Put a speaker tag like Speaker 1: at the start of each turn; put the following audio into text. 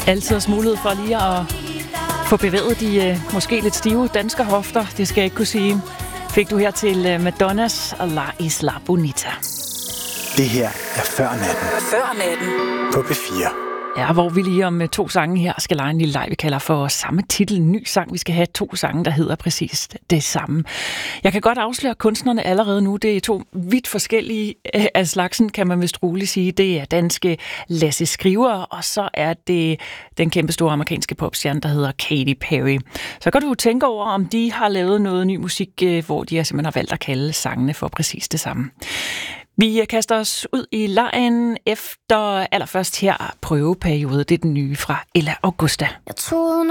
Speaker 1: Altid også mulighed for lige at få bevæget de måske lidt stive danske hofter, det skal jeg ikke kunne sige. Fik du her til Madonnas La Isla Bonita.
Speaker 2: Det her er Før Natten.
Speaker 3: Før Natten.
Speaker 2: På P4.
Speaker 1: Ja, hvor vi lige om 2 sange her skal lege en lille leg, vi kalder for samme titel. En ny sang. Vi skal have 2 sange, der hedder præcis det samme. Jeg kan godt afsløre kunstnerne allerede nu. Det er 2 vidt forskellige af slagsen, kan man vist roligt sige. Det er danske Lasse Skriver, og så er det den kæmpe store amerikanske popstjerne, der hedder Katy Perry. Så kan du tænke over, om de har lavet noget ny musik, hvor de simpelthen har valgt at kalde sangene for præcis det samme. Vi kaster os ud i legen efter allerførst her prøveperiode. Det er den nye fra Ella Augusta.
Speaker 4: Jeg troede